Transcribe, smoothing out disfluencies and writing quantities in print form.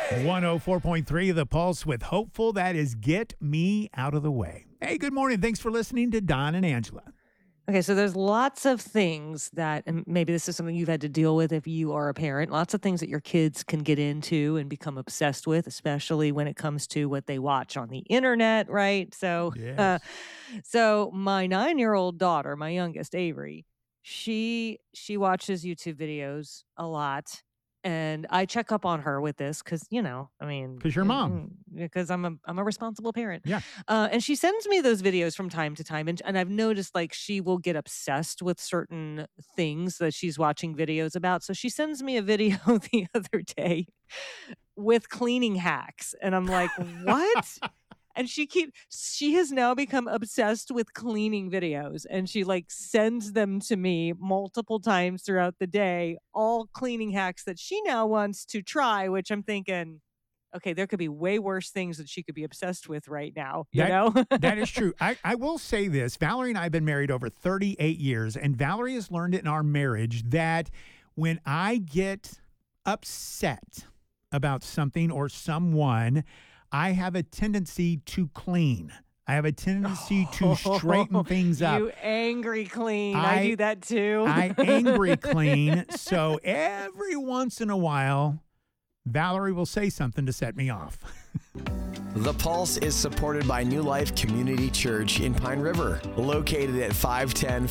104.3 The Pulse with Hopeful. That is Get Me Out of the Way. Hey, good morning. Thanks for listening to Don and Angela. Okay, so there's lots of things that, and maybe this is something you've had to deal with if you are a parent, lots of things that your kids can get into and become obsessed with, especially when it comes to what they watch on the internet, right? Yes. So my 9-year-old daughter, my youngest, Avery, she watches YouTube videos a lot. And I check up on her with this because, Because your mom. because I'm a responsible parent. Yeah. And she sends me those videos from time to time. And I've noticed like she will get obsessed with certain things that she's watching videos about. So she sends me a video the other day with cleaning hacks. And I'm like, what? And she has now become obsessed with cleaning videos, and she like sends them to me multiple times throughout the day, all cleaning hacks that she now wants to try, which I'm thinking, okay, there could be way worse things that she could be obsessed with right now, you know? That is true. I will say this. Valerie and I have been married over 38 years, and Valerie has learned in our marriage that when I get upset about something or someone, I have a tendency to clean. I have a tendency to straighten things up. You angry clean. I do that too. I angry clean. So every once in a while, Valerie will say something to set me off. The Pulse is supported by New Life Community Church in Pine River, located at 510